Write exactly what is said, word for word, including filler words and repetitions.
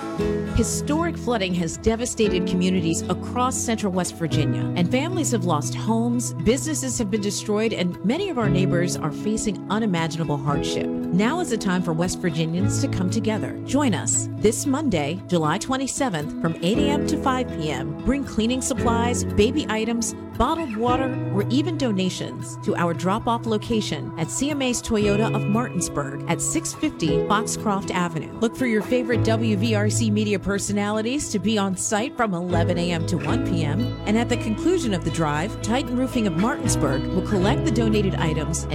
Historic flooding has devastated communities across central West Virginia, and families have lost homes, businesses have been destroyed, and many of our neighbors are facing unimaginable hardship. Now is the time for West Virginians to come together. Join us this Monday, July twenty-seventh, from eight a.m. to five p.m. Bring cleaning supplies, baby items, bottled water, or even donations to our drop-off location at C M A's Toyota of Martinsburg at six fifty Foxcroft Avenue. Look for your favorite W V R C media personalities to be on site from eleven a.m. to one p.m. And at the conclusion of the drive, Titan Roofing of Martinsburg will collect the donated items and